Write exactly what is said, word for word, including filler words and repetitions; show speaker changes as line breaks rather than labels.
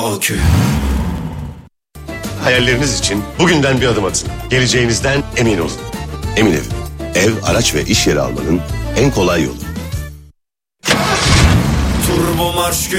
Akü.
Hayalleriniz için bugünden bir adım atın. Geleceğinizden emin olun. Emin Ev. Ev, araç ve iş yeri almanın en kolay yolu.
Turbo Marş